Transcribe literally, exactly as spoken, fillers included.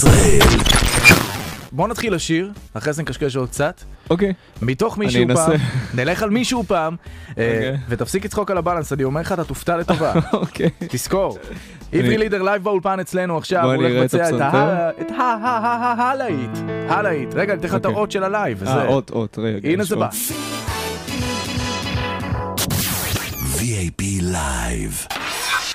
בוא נתחיל לשיר, אחרי זה נקשקש עוד קצת. אוקיי. מתוך מישהו פעם, נלך על מישהו פעם, ותפסיק לצחוק על הבלנס, אני אומר לך, אתה תופתע לטובה. אוקיי. תזכור. עברי לידר לייב באולפן אצלנו עכשיו, הוא הולך לבצע את הלהיט. הלהיט. רגע, אני אתן לך את האות של הלייב. אה, אות, אות, רגע. הנה זה בא. וי איי פי Live.